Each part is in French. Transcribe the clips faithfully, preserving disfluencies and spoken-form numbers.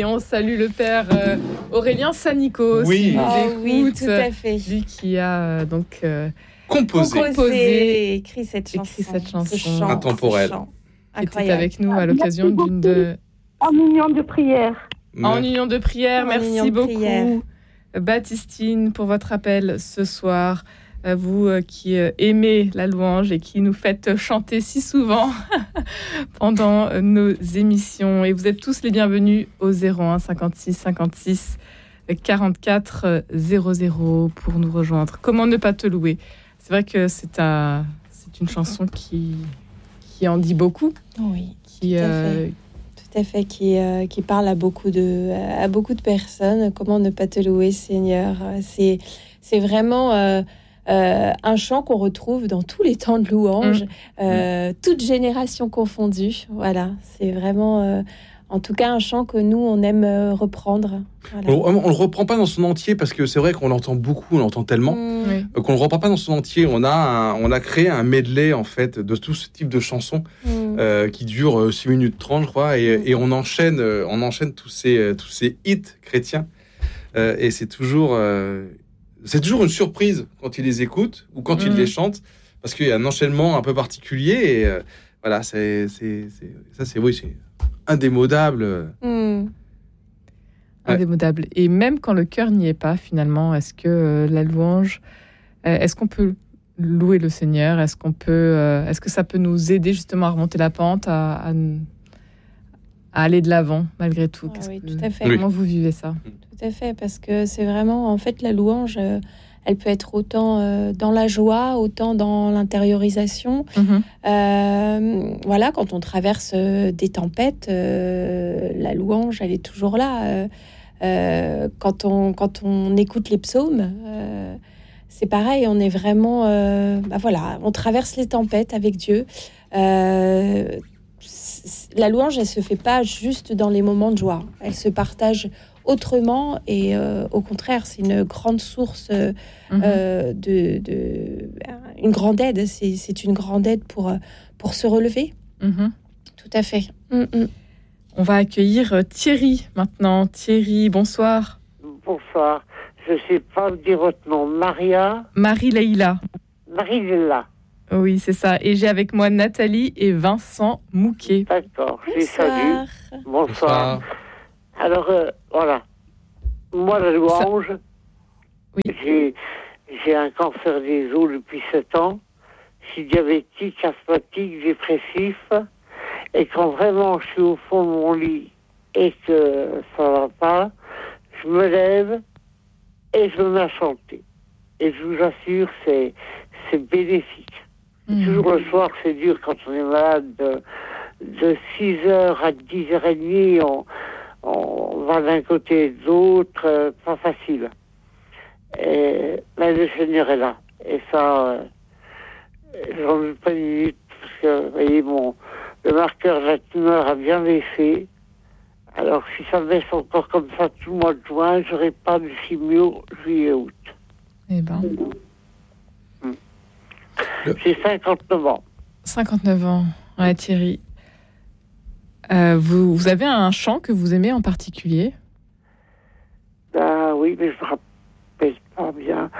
on salue le père euh, Aurélien Sanico. Oui, oh, oui, tout à fait. Lui qui a euh, donc euh, composé, composé et écrit cette chanson, écrit cette chanson chant, intemporelle. Qui était avec nous à l'occasion d'une de... En union de prière. En union de prière, En merci union de beaucoup prière. Baptistine pour votre appel ce soir. À vous euh, qui euh, aimez la louange et qui nous faites chanter si souvent pendant euh, nos émissions. Et vous êtes tous les bienvenus au zéro un cinquante-six cinquante-six quarante-quatre zéro zéro pour nous rejoindre. Comment ne pas te louer? C'est vrai que c'est, un, c'est une chanson qui, qui en dit beaucoup. Oui, qui, tout à euh, fait. Tout à fait, qui, euh, qui parle à beaucoup, de, à beaucoup de personnes. Comment ne pas te louer, Seigneur? C'est, c'est vraiment euh, euh, un chant qu'on retrouve dans tous les temps de louange, mmh. euh, toutes générations confondues. Voilà, c'est vraiment... Euh, en tout cas, un chant que nous, on aime euh, reprendre. Voilà. On ne le reprend pas dans son entier parce que c'est vrai qu'on l'entend beaucoup, on l'entend tellement, mmh. euh, qu'on ne le reprend pas dans son entier. On a, un, on a créé un medley, en fait, de tout ce type de chansons mmh. euh, qui dure euh, six minutes trente, je crois, et, mmh. et on, enchaîne, euh, on enchaîne tous ces, euh, tous ces hits chrétiens. Euh, et c'est toujours, euh, c'est toujours une surprise quand ils les écoutent ou quand mmh. ils les chantent, parce qu'il y a un enchaînement un peu particulier. Et euh, voilà, c'est, c'est, c'est, ça, c'est... Oui, c'est indémodable. Mmh. Indémodable. Et même quand le cœur n'y est pas, finalement, est-ce que euh, la louange, euh, est-ce qu'on peut louer le Seigneur? Est-ce qu'on peut, euh, est-ce que ça peut nous aider justement à remonter la pente, à, à, à aller de l'avant malgré tout? Ah, oui, que, tout à fait. Comment vous vivez ça? Tout à fait, parce que c'est vraiment, en fait, la louange, euh, elle peut être autant euh, dans la joie, autant dans l'intériorisation. Mm-hmm. Euh, voilà, quand on traverse euh, des tempêtes, euh, la louange, elle est toujours là. Euh, euh, quand on quand on écoute les psaumes, euh, c'est pareil. On est vraiment, euh, bah voilà, on traverse les tempêtes avec Dieu. Euh, la louange, elle se fait pas juste dans les moments de joie. Elle se partage autrement et euh, au contraire, c'est une grande source euh, mmh. euh, de, de une grande aide. C'est, c'est une grande aide pour pour se relever. Mmh. Tout à fait. Mmh. On va accueillir Thierry maintenant. Thierry, bonsoir. Bonsoir. Je sais pas dire votre nom. Maria. Marie-Leïla. Marie-Leïla. Oui, c'est ça. Et j'ai avec moi Nathalie et Vincent Mouquet. D'accord. Je les salue. Bonsoir. Bonsoir. Alors, euh, voilà. Moi, la louange, Ça... oui. j'ai, j'ai un cancer des os depuis sept ans. Je suis diabétique, asthmatique, dépressif. Et quand vraiment je suis au fond de mon lit et que ça va pas, je me lève et je me mets à chanter. Et je vous assure, c'est, c'est bénéfique. Mmh. Toujours le soir, c'est dur quand on est malade. De, de six heures à dix heures trente, on... on va d'un côté et de l'autre, euh, pas facile. Et, mais le Seigneur est là. Et ça, euh, j'en veux pas une minute, parce que, vous voyez, mon, le marqueur de la tumeur a bien baissé. Alors, si ça baisse encore comme ça tout le mois de juin, j'aurai pas de chimio juillet-août. Eh ben. Mmh. J'ai cinquante-neuf ans. cinquante-neuf ans, ouais, Thierry. Euh, vous, vous avez un chant que vous aimez en particulier? Ben oui, mais je ne me rappelle pas bien.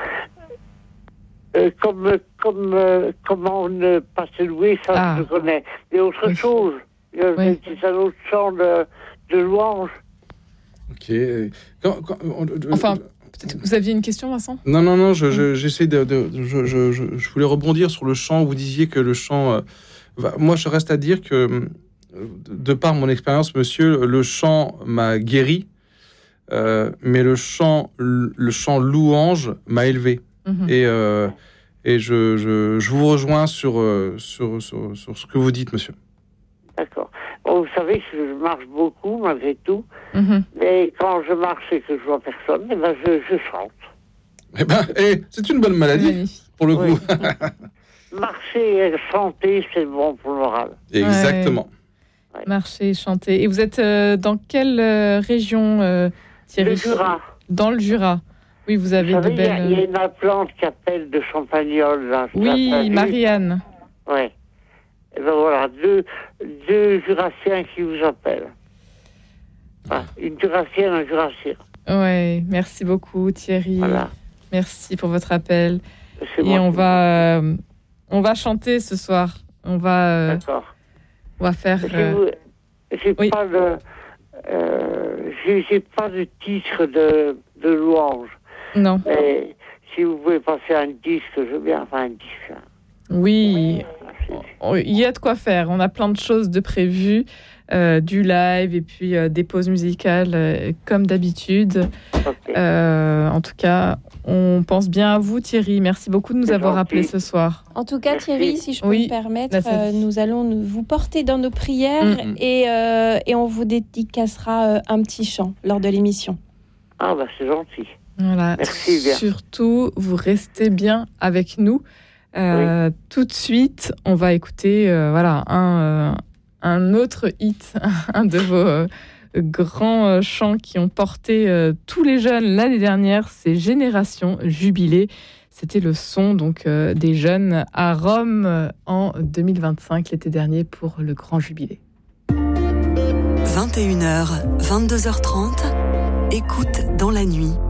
Euh, comme comme euh, comment ne pas se louer, ça ah. je connais. Il y a autre oui. chose. Il y a oui. c'est un autre chant de, de louange. Ok. Quand, quand, on, on, enfin, peut-être que vous aviez une question, Vincent? Non, non, non. Je, je, j'essaie de, de je, je, je, je voulais rebondir sur le chant. Vous disiez que le chant. Euh, va, moi, je reste à dire que. De par mon expérience, monsieur, le chant m'a guéri, euh, mais le chant, le chant louange m'a élevé. Mmh. Et, euh, et je, je, je vous rejoins sur, sur, sur, sur ce que vous dites, monsieur. D'accord. Bon, vous savez que je marche beaucoup, malgré tout, mmh. mais quand je marche et que je vois personne, eh ben je, je chante. Eh ben, eh, c'est une bonne maladie, pour le oui. coup. Marcher et chanter, c'est bon pour le moral. Exactement. Ouais. Ouais. Marcher, chanter. Et vous êtes euh, dans quelle euh, région, euh, Thierry? Le Jura. Dans le Jura. Oui, vous avez vous de savez, belles... Il y, y a une plante qui appelle de Champagnole. Là, oui, Marianne. Oui. Et ben voilà, deux, deux Jurassiens qui vous appellent. Enfin, une jurassienne, un jurassien. Oui, merci beaucoup Thierry. Voilà. Merci pour votre appel. C'est Et on va, euh, on va chanter ce soir. On va, euh, D'accord. On va faire. Euh... Vous... J'ai oui. pas de, euh, j'ai, j'ai pas de titre de, de louange. Non. Mais si vous pouvez passer un disque, je veux bien faire un disque. Oui, il y a de quoi faire. On a plein de choses de prévues, euh, du live et puis euh, des pauses musicales euh, comme d'habitude. Okay. Euh, en tout cas, on pense bien à vous, Thierry. Merci beaucoup de nous C'est avoir gentil. appelés ce soir. En tout cas, Merci. Thierry, si je peux Oui, me permettre, là, ça... euh, nous allons nous, vous porter dans nos prières Mm-hmm. et, euh, et on vous dédicacera euh, un petit chant lors de l'émission. Ah bah c'est gentil. Voilà. Merci bien. Surtout, vous restez bien avec nous. Euh, oui. Tout de suite, on va écouter euh, voilà, un, euh, un autre hit, un de vos euh, grands euh, chants qui ont porté euh, tous les jeunes l'année dernière, c'est Génération Jubilé. C'était le son donc, euh, des jeunes à Rome euh, en deux mille vingt-cinq, l'été dernier, pour le Grand Jubilé. vingt et une heures, vingt-deux heures trente, écoute dans la nuit.